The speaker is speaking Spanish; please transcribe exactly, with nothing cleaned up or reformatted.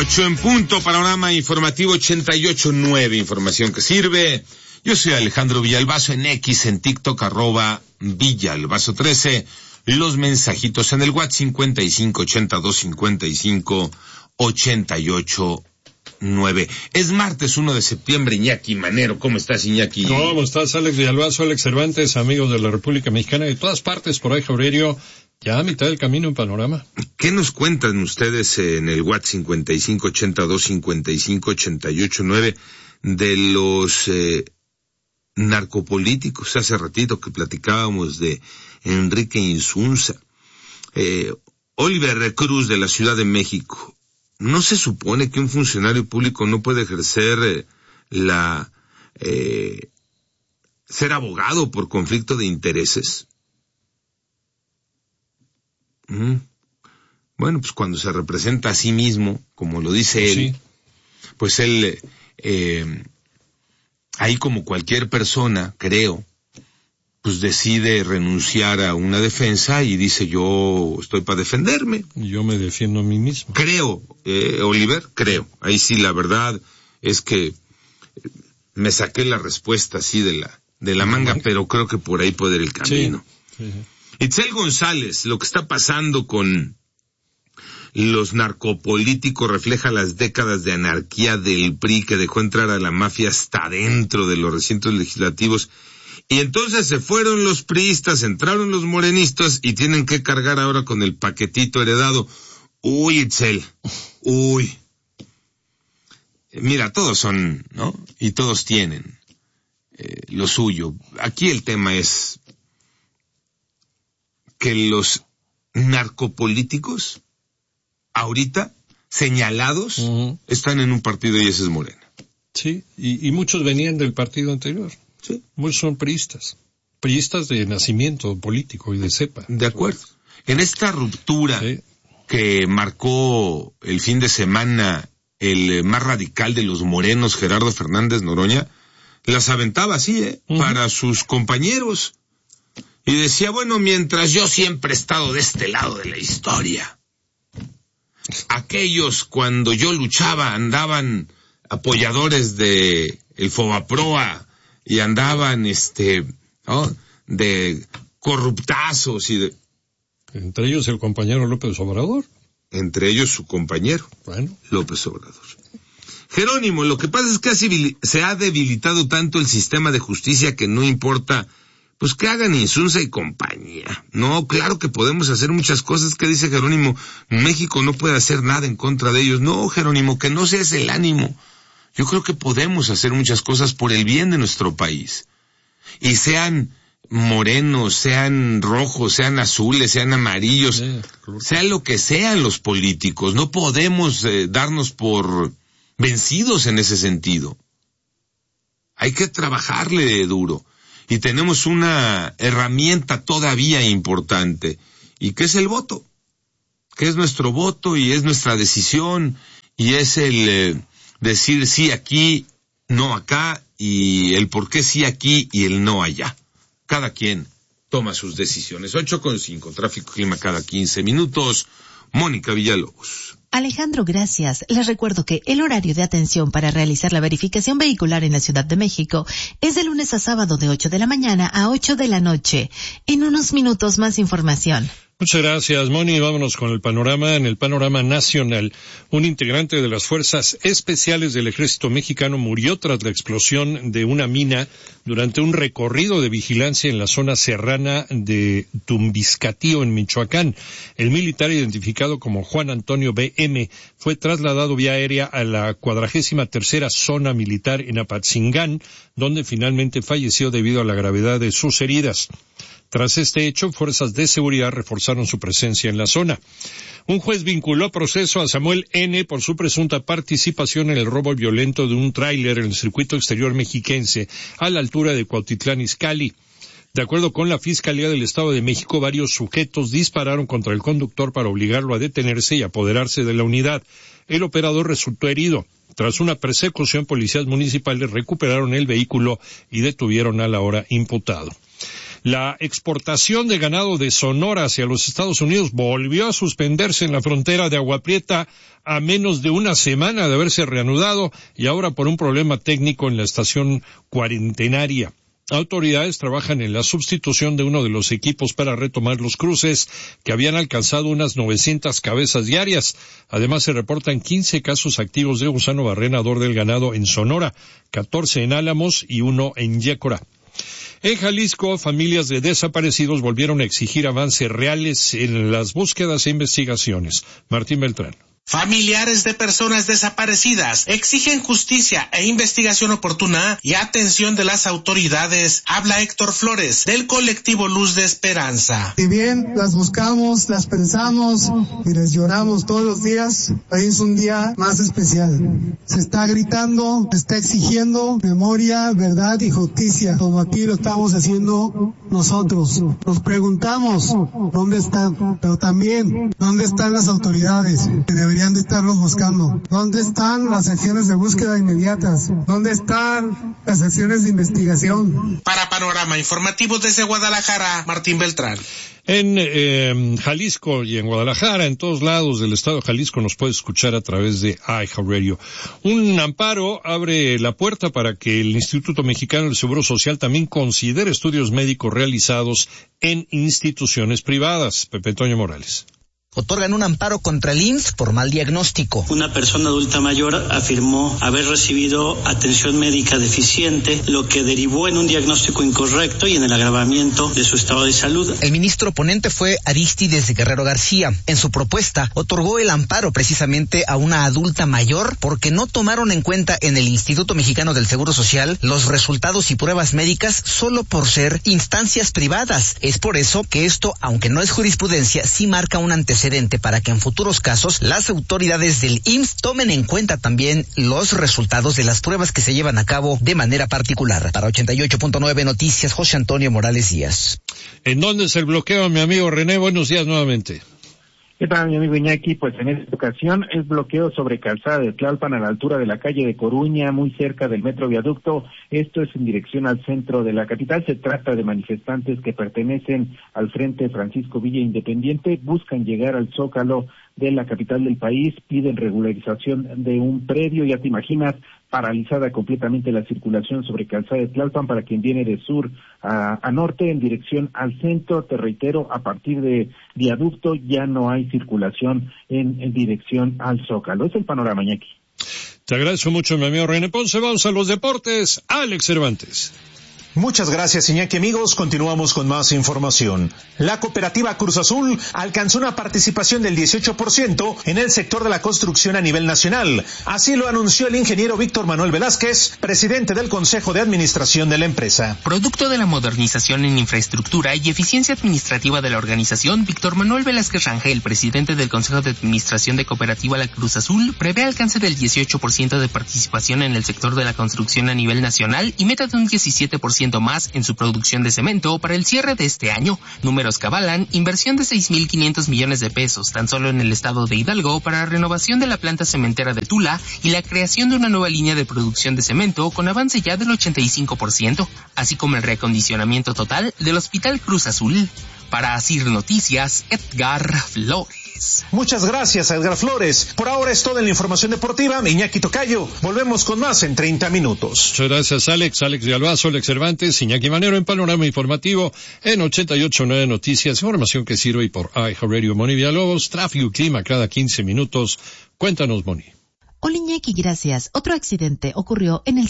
Ocho en punto, panorama informativo ochenta y ocho nueve, información que sirve. Yo soy Alejandro Villalbazo, en X, en TikTok, arroba Villalbazo trece. Los mensajitos en el WhatsApp cincuenta y cinco ochenta y dos cincuenta y cinco ochenta y ocho nueve. Es martes uno de septiembre, Iñaki Manero. ¿Cómo estás, Iñaki? ¿Cómo estás, Alex Villalbazo, Alex Cervantes, amigos de la República Mexicana, de todas partes por ahí, Aurelio? Ya a mitad del camino en Panorama. ¿Qué nos cuentan ustedes en el WhatsApp cincuenta y cinco ochenta y dos cincuenta y cinco ochenta y ocho nueve de los eh, narcopolíticos? Hace ratito que platicábamos de Enrique Insunza, eh, Oliver Cruz de la Ciudad de México. ¿No se supone que un funcionario público no puede ejercer eh, la eh, ser abogado por conflicto de intereses? Mm. Bueno, pues cuando se representa a sí mismo, como lo dice él, sí. pues él, eh, ahí como cualquier persona, creo, pues decide renunciar a una defensa y dice, yo estoy para defenderme. Yo me defiendo a mí mismo. Creo, eh, Oliver, creo. Ahí sí, la verdad es que me saqué la respuesta así de la, de la manga, pero creo que por ahí puede ir el camino. Sí, sí, sí. Itzel González, lo que está pasando con los narcopolíticos refleja las décadas de anarquía del P R I que dejó entrar a la mafia hasta dentro de los recintos legislativos. Y entonces se fueron los priistas, entraron los morenistas y tienen que cargar ahora con el paquetito heredado. Uy, Itzel, uy. Mira, todos son, ¿no? Y todos tienen eh, lo suyo. Aquí el tema es que los narcopolíticos, ahorita, señalados, uh-huh. están en un partido y ese es Morena. Sí, y, y muchos venían del partido anterior. Sí. Muchos son priistas. Priistas de nacimiento político y de cepa. De acuerdo. En esta ruptura sí. que marcó el fin de semana el más radical de los morenos, Gerardo Fernández Noroña, las aventaba así, ¿eh? Uh-huh. Para sus compañeros. Y decía, bueno, mientras yo siempre he estado de este lado de la historia, aquellos cuando yo luchaba andaban apoyadores de el Fobaproa y andaban, este, ¿no? de corruptazos y de... Entre ellos el compañero López Obrador. Entre ellos su compañero, bueno. López Obrador. Jerónimo, lo que pasa es que se ha debilitado tanto el sistema de justicia que no importa... Pues que hagan Insunza y compañía. No, claro que podemos hacer muchas cosas. ¿Qué dice Jerónimo? México no puede hacer nada en contra de ellos. No, Jerónimo, que no sea ese el ánimo. Yo creo que podemos hacer muchas cosas por el bien de nuestro país. Y sean morenos, sean rojos, sean azules, sean amarillos, sí, claro. Sean lo que sean los políticos. No podemos eh, darnos por vencidos en ese sentido. Hay que trabajarle duro. Y tenemos una herramienta todavía importante, y que es el voto, que es nuestro voto y es nuestra decisión, y es el eh, decir sí aquí, no acá, y el por qué sí aquí y el no allá. Cada quien toma sus decisiones. Ocho con cinco, tráfico clima cada quince minutos. Mónica Villalobos. Alejandro, gracias. Les recuerdo que el horario de atención para realizar la verificación vehicular en la Ciudad de México es de lunes a sábado de ocho de la mañana a ocho de la noche. En unos minutos más información. Muchas gracias, Moni. Vámonos con el panorama. En el panorama nacional, un integrante de las Fuerzas Especiales del Ejército Mexicano murió tras la explosión de una mina durante un recorrido de vigilancia en la zona serrana de Tumbiscatío, en Michoacán. El militar, identificado como Juan Antonio B M, fue trasladado vía aérea a la cuadragésima tercera zona militar en Apatzingán, donde finalmente falleció debido a la gravedad de sus heridas. Tras este hecho, fuerzas de seguridad reforzaron su presencia en la zona. Un juez vinculó a proceso a Samuel N. por su presunta participación en el robo violento de un tráiler en el circuito exterior mexiquense a la altura de Cuautitlán Izcalli. De acuerdo con la Fiscalía del Estado de México, varios sujetos dispararon contra el conductor para obligarlo a detenerse y apoderarse de la unidad. El operador resultó herido. Tras una persecución, policías municipales recuperaron el vehículo y detuvieron al ahora imputado. La exportación de ganado de Sonora hacia los Estados Unidos volvió a suspenderse en la frontera de Agua Prieta a menos de una semana de haberse reanudado y ahora por un problema técnico en la estación cuarentenaria. Autoridades trabajan en la sustitución de uno de los equipos para retomar los cruces que habían alcanzado unas novecientas cabezas diarias. Además se reportan quince casos activos de gusano barrenador del ganado en Sonora, catorce en Álamos y uno en Yécora. En Jalisco, familias de desaparecidos volvieron a exigir avances reales en las búsquedas e investigaciones. Martín Beltrán. Familiares de personas desaparecidas exigen justicia e investigación oportuna y atención de las autoridades. Habla Héctor Flores, del colectivo Luz de Esperanza. Si bien las buscamos, las pensamos y les lloramos todos los días, hoy es un día más especial. Se está gritando, se está exigiendo memoria, verdad y justicia, como aquí lo estamos haciendo nosotros. Nos preguntamos dónde están, pero también dónde están las autoridades que deberían de estarlos buscando. ¿Dónde están las acciones de búsqueda inmediatas? ¿Dónde están las acciones de investigación? Para Panorama Informativo desde Guadalajara, Martín Beltrán. En eh, Jalisco y en Guadalajara, en todos lados del estado de Jalisco, nos puede escuchar a través de iHeartRadio. Un amparo abre la puerta para que el Instituto Mexicano del Seguro Social también considere estudios médicos realizados en instituciones privadas. Pepe Toño Morales. Otorgan un amparo contra el I M S S por mal diagnóstico. Una persona adulta mayor afirmó haber recibido atención médica deficiente, lo que derivó en un diagnóstico incorrecto y en el agravamiento de su estado de salud. El ministro ponente fue Arístides Guerrero García. En su propuesta, otorgó el amparo precisamente a una adulta mayor porque no tomaron en cuenta en el Instituto Mexicano del Seguro Social los resultados y pruebas médicas solo por ser instancias privadas. Es por eso que esto, aunque no es jurisprudencia, sí marca un antecedente para que en futuros casos las autoridades del I M S S tomen en cuenta también los resultados de las pruebas que se llevan a cabo de manera particular. Para ochenta y ocho punto nueve Noticias, José Antonio Morales Díaz. ¿En dónde es el bloqueo, mi amigo René? Buenos días nuevamente. ¿Qué tal, mi amigo Iñaki? Pues en esta ocasión el bloqueo sobre Calzada de Tlalpan a la altura de la calle de Coruña, muy cerca del Metro Viaducto. Esto es en dirección al centro de la capital. Se trata de manifestantes que pertenecen al Frente Francisco Villa Independiente, buscan llegar al Zócalo de la capital del país, piden regularización de un predio, ya te imaginas, paralizada completamente la circulación sobre Calzada de Tlalpan para quien viene de sur a, a norte en dirección al centro. Te reitero, a partir de Viaducto ya no hay circulación en, en dirección al Zócalo. Es el panorama, Iñaki. Te agradezco mucho, mi amigo René Ponce. Vamos a los deportes. Alex Cervantes. Muchas gracias, Iñaki. Amigos, continuamos con más información. La cooperativa Cruz Azul alcanzó una participación del dieciocho por ciento en el sector de la construcción a nivel nacional. Así lo anunció el ingeniero Víctor Manuel Velázquez, presidente del Consejo de Administración de la empresa. Producto de la modernización en infraestructura y eficiencia administrativa de la organización, Víctor Manuel Velázquez Rangel, presidente del Consejo de Administración de Cooperativa La Cruz Azul, prevé alcance del dieciocho por ciento de participación en el sector de la construcción a nivel nacional y meta de un diecisiete por ciento más en su producción de cemento para el cierre de este año. Números que avalan inversión de seis mil quinientos millones de pesos tan solo en el estado de Hidalgo para la renovación de la planta cementera de Tula y la creación de una nueva línea de producción de cemento con avance ya del ochenta y cinco por ciento, así como el reacondicionamiento total del Hospital Cruz Azul. Para Asir Noticias, Edgar Flores. Muchas gracias, Edgar Flores. Por ahora es toda la información deportiva. Iñaki Tocayo. Volvemos con más en treinta minutos. Muchas gracias, Alex. Alex de Albazo, Alex Cervantes, Iñaki Manero en Panorama Informativo en ochenta y ocho punto nueve Noticias. Información que sirve y por iHeartRadio. Moni Villalobos, tráfico y clima cada quince minutos. Cuéntanos, Moni. Hola, Iñaki, gracias. Otro accidente ocurrió en el